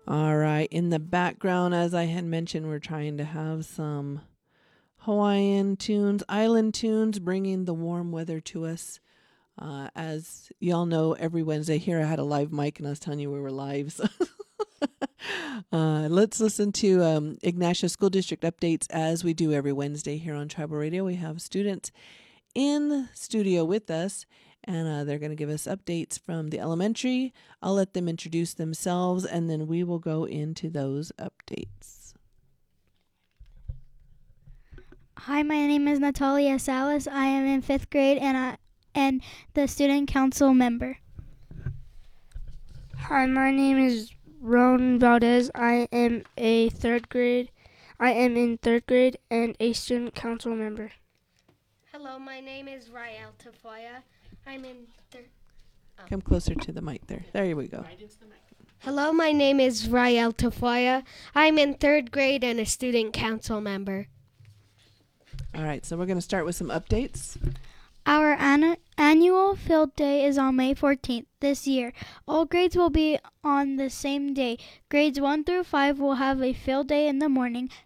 All right. In the background, as I had mentioned, we're trying to have some Hawaiian tunes, island tunes, bringing the warm weather to us. As y'all know, every Wednesday here I had a live mic and I was telling you we were live. So let's listen to Ignacio School District updates as we do every Wednesday here on Tribal Radio. We have students in studio with us, and they're going to give us updates from the elementary. I'll let them introduce themselves, and then we will go into those updates. Hi, my name is Natalia Salas. I am in 5th grade and the student council member. Hi, my name is Ron Valdez. I am in 3rd grade and a student council member. Hello, my name is Rael Tafoya. I'm in Come closer to the mic there. There we go. Hello, my name is Rael Tafoya. I'm in 3rd grade and a student council member. All right, so we're going to start with some updates. Our annual field day is on May 14th this year. All grades will be on the same day. Grades 1 through 5 will have a field day in the morning.